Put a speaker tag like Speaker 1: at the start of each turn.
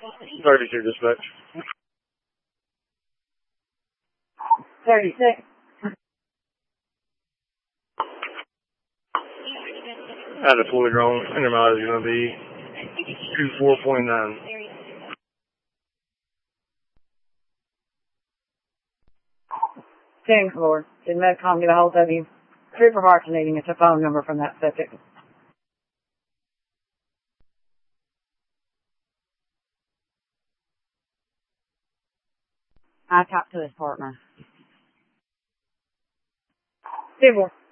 Speaker 1: 32 dispatch.
Speaker 2: 36.
Speaker 1: Out of fully grown, inner mileage is going to be 24.9.
Speaker 2: James Lord, did Medcom get a hold of you? Trooper Hart's needing a phone number from that subject. I talked to his partner. Civil.